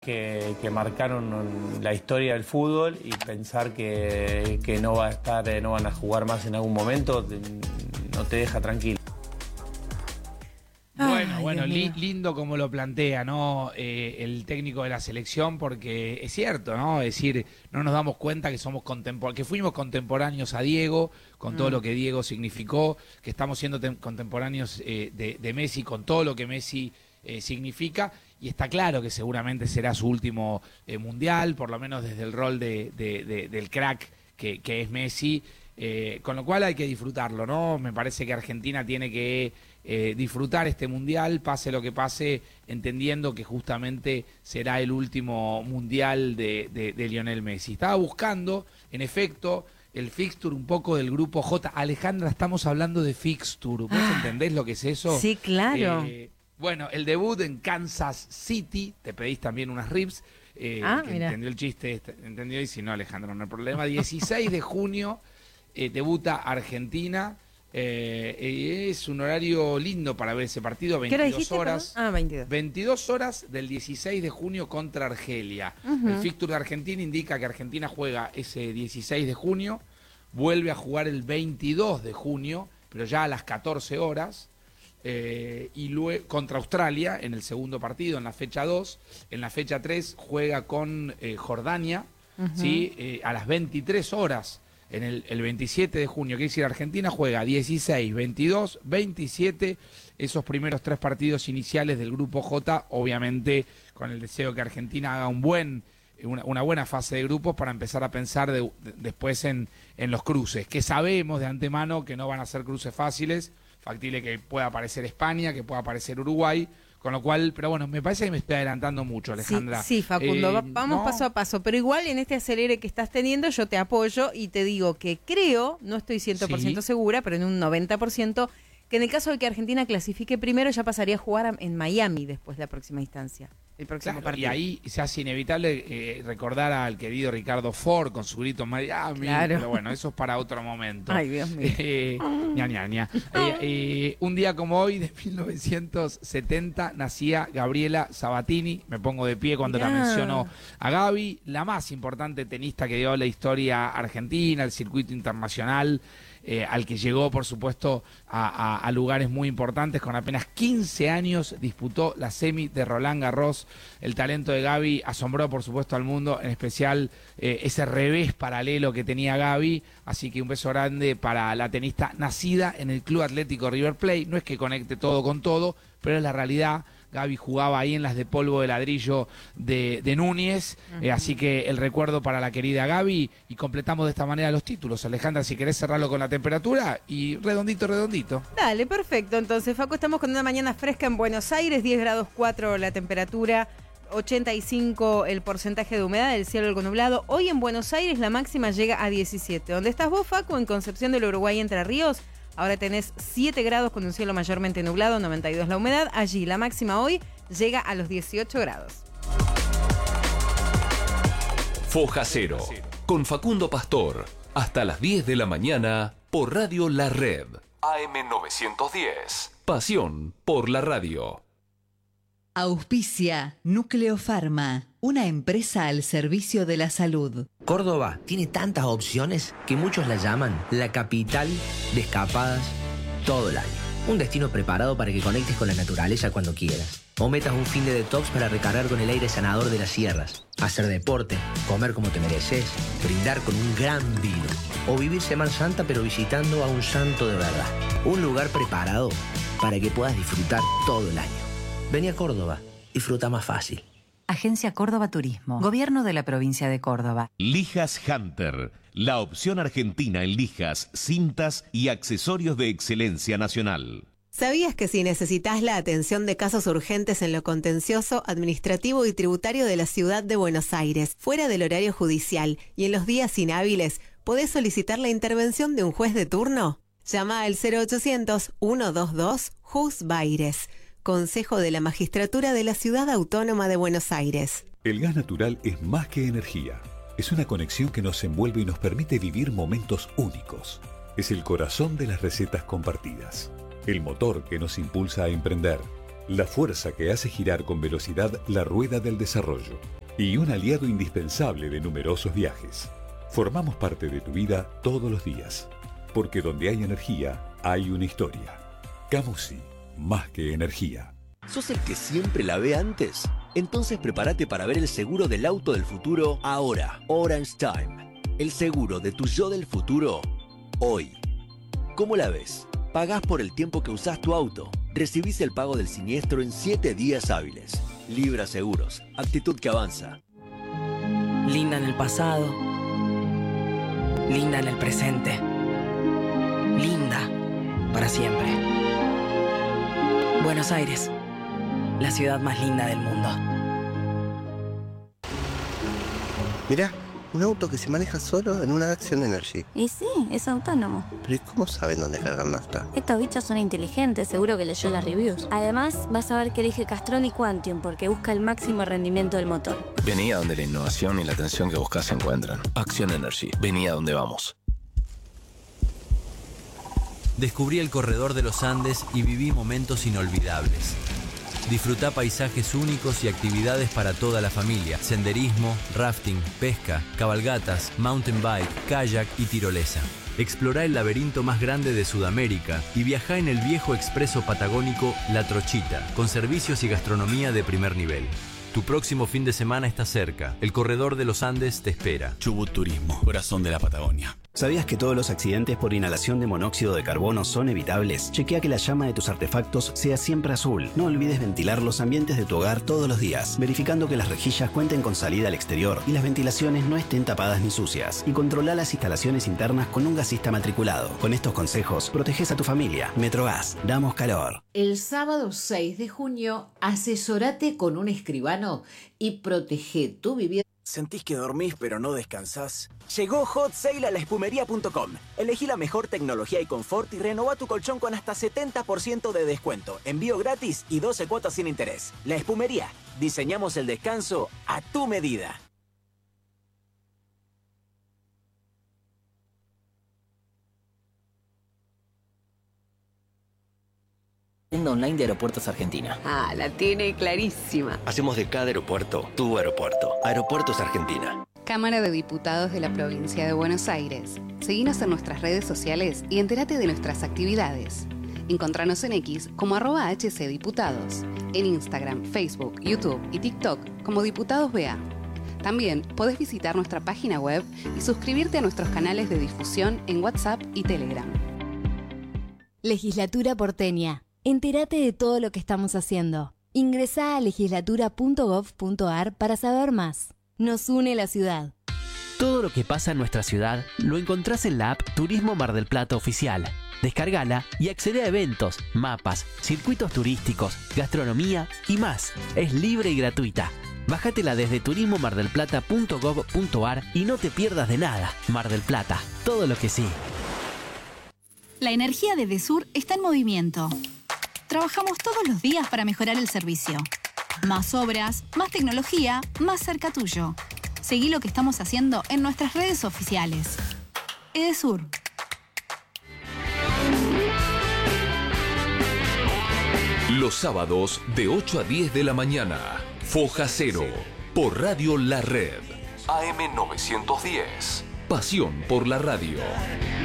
que marcaron la historia del fútbol, y pensar que no va a estar, no van a jugar más en algún momento, no te deja tranquilo. Bueno, lindo como lo plantea, ¿no? El técnico de la selección, porque es cierto, ¿no? Es decir, no nos damos cuenta que somos que fuimos contemporáneos a Diego, con todo lo que Diego significó, que estamos siendo contemporáneos de Messi, con todo lo que Messi significa, y está claro que seguramente será su último mundial, por lo menos desde el rol del crack que es Messi, con lo cual hay que disfrutarlo, ¿no? Me parece que Argentina tiene que disfrutar este mundial, pase lo que pase, entendiendo que justamente será el último mundial de Lionel Messi. Estaba buscando, en efecto, el fixture un poco del grupo J. Alejandra, estamos hablando de fixture. ¿Vos entendés lo que es eso? Sí, claro. Bueno, el debut en Kansas City, te pedís también unas ribs, que entendió el chiste, entendió, y si no, Alejandro, no hay problema. 16 de junio debuta Argentina. Es un horario lindo para ver ese partido, 22 horas. 22 horas del 16 de junio contra Argelia. El fixture de Argentina indica que Argentina juega ese 16 de junio, vuelve a jugar el 22 de junio, pero ya a las 14 horas, y luego contra Australia en el segundo partido, en la fecha 2. En la fecha 3 juega con Jordania, ¿sí? A las 23 horas. En el 27 de junio, quiere decir, Argentina juega 16, 22, 27, esos primeros 3 partidos iniciales del Grupo J, obviamente con el deseo que Argentina haga una buena fase de grupos para empezar a pensar después en los cruces, que sabemos de antemano que no van a ser cruces fáciles, factible que pueda aparecer España, que pueda aparecer Uruguay. Con lo cual, pero bueno, me parece que me estoy adelantando mucho, Alejandra. Sí, Facundo, vamos paso a paso, pero igual en este acelere que estás teniendo yo te apoyo y te digo que creo, no estoy 100% segura, pero en un 90%, que en el caso de que Argentina clasifique primero ya pasaría a jugar en Miami después de la próxima instancia, el próximo partido. Y ahí se hace inevitable recordar al querido Ricardo Ford con su grito Miami, pero bueno, eso es para otro momento. Ay, Dios mío. Un día como hoy, de 1970, nacía Gabriela Sabatini. Me pongo de pie cuando la menciono a Gaby, la más importante tenista que dio la historia argentina, el circuito internacional, al que llegó, por supuesto, a lugares muy importantes. Con apenas 15 años disputó la semi de Roland Garros. El talento de Gaby asombró, por supuesto, al mundo, en especial ese revés paralelo que tenía Gaby. Así que un beso grande para la tenista nacida en el Club Atlético River Plate. No es que conecte todo con todo, pero es la realidad. Gaby jugaba ahí en las de polvo de ladrillo de Núñez, así que el recuerdo para la querida Gaby, y completamos de esta manera los títulos. Alejandra, si querés cerrarlo con la temperatura, y redondito. Dale, perfecto. Entonces, Facu, estamos con una mañana fresca en Buenos Aires, 10 grados 4 la temperatura, 85 el porcentaje de humedad, el cielo algo nublado. Hoy en Buenos Aires la máxima llega a 17. ¿Dónde estás vos, Facu? En Concepción del Uruguay, Entre Ríos. Ahora tenés 7 grados con un cielo mayormente nublado, 92 la humedad. Allí la máxima hoy llega a los 18 grados. Foja Cero, con Facundo Pastor, hasta las 10 de la mañana por Radio La Red. AM 910. Pasión por la radio. Auspicia Núcleo Pharma, una empresa al servicio de la salud. Córdoba tiene tantas opciones que muchos la llaman la capital de escapadas todo el año. Un destino preparado para que conectes con la naturaleza cuando quieras. O metas un fin de detox para recargar con el aire sanador de las sierras. Hacer deporte, comer como te mereces, brindar con un gran vino. O vivir Semana Santa pero visitando a un santo de verdad. Un lugar preparado para que puedas disfrutar todo el año. Vení a Córdoba, disfruta más fácil. Agencia Córdoba Turismo, Gobierno de la Provincia de Córdoba. Lijas Hunter, la opción argentina en lijas, cintas y accesorios de excelencia nacional. ¿Sabías que si necesitas la atención de casos urgentes en lo contencioso, administrativo y tributario de la ciudad de Buenos Aires, fuera del horario judicial y en los días inhábiles, podés solicitar la intervención de un juez de turno? Llama al 0800-122-JUSBAIRES. Consejo de la Magistratura de la Ciudad Autónoma de Buenos Aires. El gas natural es más que energía. Es una conexión que nos envuelve y nos permite vivir momentos únicos. Es el corazón de las recetas compartidas. El motor que nos impulsa a emprender. la fuerza que hace girar con velocidad la rueda del desarrollo y un aliado indispensable de numerosos viajes. Formamos parte de tu vida todos los días, porque donde hay energía, hay una historia. Camusi, más que energía. ¿Sos el que siempre la ve antes? Entonces prepárate para ver el seguro del auto del futuro ahora. Orange Time. El seguro de tu yo del futuro hoy. ¿Cómo la ves? Pagás por el tiempo que usás tu auto. Recibís el pago del siniestro en 7 días hábiles. Libra Seguros. Actitud que avanza. Linda en el pasado. Linda en el presente. Linda para siempre. Buenos Aires. La ciudad más linda del mundo. Mirá, un auto que se maneja solo en una Action Energy. Y sí, es autónomo. Pero ¿y cómo saben dónde cargar nafta? Estos bichos son inteligentes, seguro que leyó las reviews. Además, vas a ver que elige Castrol y Quantium porque busca el máximo rendimiento del motor. Vení a donde la innovación y la atención que buscas se encuentran. Action Energy. Vení a donde vamos. Descubrí el corredor de los Andes y viví momentos inolvidables. Disfrutá paisajes únicos y actividades para toda la familia. Senderismo, rafting, pesca, cabalgatas, mountain bike, kayak y tirolesa. Explorá el laberinto más grande de Sudamérica y viajá en el viejo expreso patagónico La Trochita, con servicios y gastronomía de primer nivel. Tu próximo fin de semana está cerca. El corredor de los Andes te espera. Chubut Turismo, corazón de la Patagonia. ¿Sabías que todos los accidentes por inhalación de monóxido de carbono son evitables? Chequea que la llama de tus artefactos sea siempre azul. No olvides ventilar los ambientes de tu hogar todos los días, verificando que las rejillas cuenten con salida al exterior y las ventilaciones no estén tapadas ni sucias. Y controla las instalaciones internas con un gasista matriculado. Con estos consejos, proteges a tu familia. Metrogas, damos calor. El sábado 6 de junio, asesórate con un escribano y protege tu vivienda. ¿Sentís que dormís pero no descansás? Llegó Hot Sale a laespumería.com. Elegí la mejor tecnología y confort y renová tu colchón con hasta 70% de descuento, envío gratis y 12 cuotas sin interés. La Espumería. Diseñamos el descanso a tu medida. Tienda online de Aeropuertos Argentina. Ah, la tiene clarísima. Hacemos de cada aeropuerto tu aeropuerto. Aeropuertos Argentina. Cámara de Diputados de la Provincia de Buenos Aires. Seguinos en nuestras redes sociales y entérate de nuestras actividades. Encontranos en X como @HCDiputados. En Instagram, Facebook, YouTube y TikTok como Diputados BA. También podés visitar nuestra página web y suscribirte a nuestros canales de difusión en WhatsApp y Telegram. Legislatura porteña. Entérate de todo lo que estamos haciendo. Ingresá a legislatura.gov.ar para saber más. Nos une la ciudad. Todo lo que pasa en nuestra ciudad lo encontrás en la app Turismo Mar del Plata Oficial. Descargala y accede a eventos, mapas, circuitos turísticos, gastronomía y más. Es libre y gratuita. Bájatela desde turismomardelplata.gov.ar y no te pierdas de nada. Mar del Plata, todo lo que sí. La energía de Edesur está en movimiento. Trabajamos todos los días para mejorar el servicio. Más obras, más tecnología, más cerca tuyo. Seguí lo que estamos haciendo en nuestras redes oficiales. Edesur. Los sábados de 8 a 10 de la mañana. Foja Cero. Por Radio La Red. AM 910. Pasión por la radio.